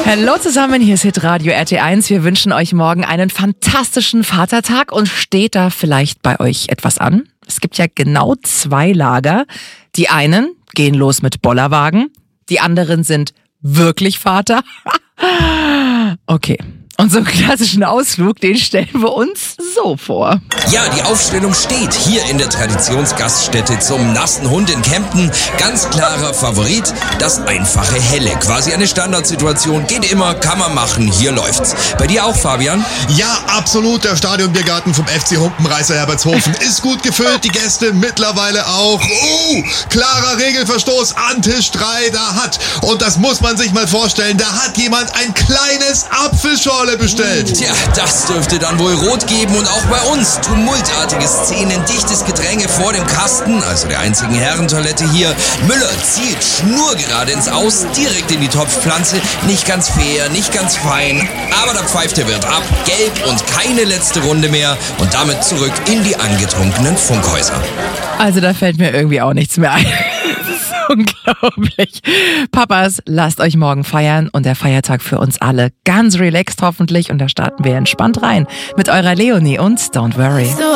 Hallo zusammen, hier ist Hitradio RT1. Wir wünschen euch morgen einen fantastischen Vatertag und steht da vielleicht bei euch etwas an? Es gibt ja genau 2 Lager. Die einen gehen los mit Bollerwagen, die anderen sind wirklich Vater. Okay. Und so einen klassischen Ausflug, den stellen wir uns so vor. Ja, die Aufstellung steht hier in der Traditionsgaststätte zum nassen Hund in Kempten. Ganz klarer Favorit, das einfache Helle. Quasi eine Standardsituation, geht immer, kann man machen, hier läuft's. Bei dir auch, Fabian? Ja, absolut. Der Stadionbiergarten vom FC Humpenreißer Herbertshofen ist gut gefüllt, die Gäste mittlerweile auch. Klarer Regelverstoß an Tisch 3, da hat, und das muss man sich mal vorstellen, da hat jemand ein kleines Apfelschorle bestellt. Tja, das dürfte dann wohl rot geben und auch bei uns. Tumultartige Szenen, dichtes Gedränge vor dem Kasten, also der einzigen Herrentoilette hier. Müller zielt schnurgerade ins Aus, direkt in die Topfpflanze. Nicht ganz fair, nicht ganz fein, aber der pfeift der Wirt ab. Gelb und keine letzte Runde mehr und damit zurück in die angetrunkenen Funkhäuser. Also da fällt mir irgendwie auch nichts mehr ein. Unglaublich. Papas, lasst euch morgen feiern und der Feiertag für uns alle ganz relaxed hoffentlich und da starten wir entspannt rein mit eurer Leonie und Don't Worry.